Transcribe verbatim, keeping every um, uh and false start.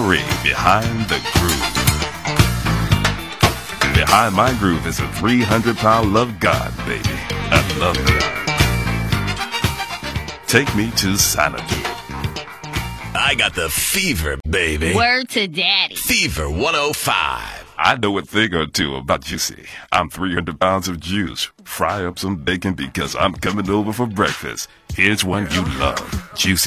three, Behind the Groove. Behind my groove is a three hundred pound love God, baby. I love God. Take me to Xanadu. I got the fever, baby. Word to daddy. Fever one oh five. I know a thing or two about juicy. I'm three hundred pounds of juice. Fry up some bacon because I'm coming over for breakfast. Here's one you love. Juicy.